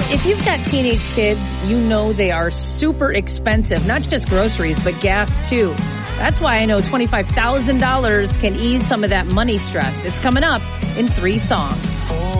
If you've got teenage kids, you know they are super expensive, not just groceries, but gas too. That's why I know $25,000 can ease some of that money stress. It's coming up in 3 songs.